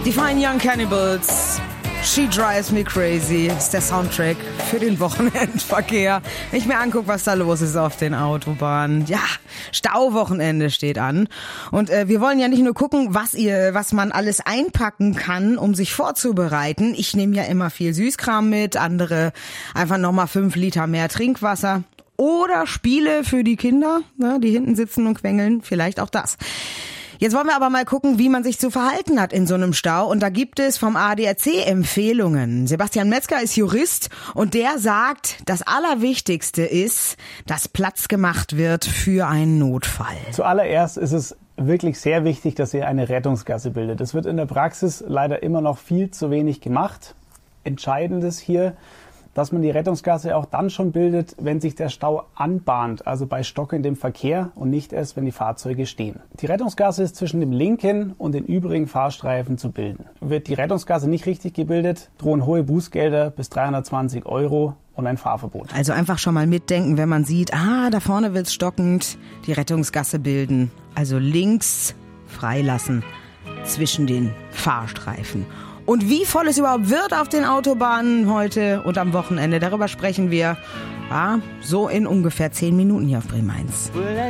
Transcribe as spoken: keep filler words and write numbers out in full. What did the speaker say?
Die Fine Young Cannibals, She Drives Me Crazy, ist der Soundtrack für den Wochenendverkehr. Wenn ich mir angucke, was da los ist auf den Autobahnen. Ja, Stauwochenende steht an. Und äh, wir wollen ja nicht nur gucken, was ihr, was man alles einpacken kann, um sich vorzubereiten. Ich nehme ja immer viel Süßkram mit, andere einfach nochmal fünf Liter mehr Trinkwasser. Oder Spiele für die Kinder, ne, die hinten sitzen und quengeln, vielleicht auch das. Jetzt wollen wir aber mal gucken, wie man sich zu verhalten hat in so einem Stau. Und da gibt es vom A D A C Empfehlungen. Sebastian Metzger ist Jurist und der sagt, das Allerwichtigste ist, dass Platz gemacht wird für einen Notfall. Zuallererst ist es wirklich sehr wichtig, dass ihr eine Rettungsgasse bildet. Das wird in der Praxis leider immer noch viel zu wenig gemacht. Entscheidend ist hier, dass man die Rettungsgasse auch dann schon bildet, wenn sich der Stau anbahnt, also bei stockendem Verkehr und nicht erst, wenn die Fahrzeuge stehen. Die Rettungsgasse ist zwischen dem linken und den übrigen Fahrstreifen zu bilden. Wird die Rettungsgasse nicht richtig gebildet, drohen hohe Bußgelder bis dreihundertzwanzig Euro und ein Fahrverbot. Also einfach schon mal mitdenken, wenn man sieht, ah, da vorne wird's stockend, die Rettungsgasse bilden. Also links freilassen zwischen den Fahrstreifen. Und wie voll es überhaupt wird auf den Autobahnen heute und am Wochenende, darüber sprechen wir ja, so in ungefähr zehn Minuten hier auf Bremen eins.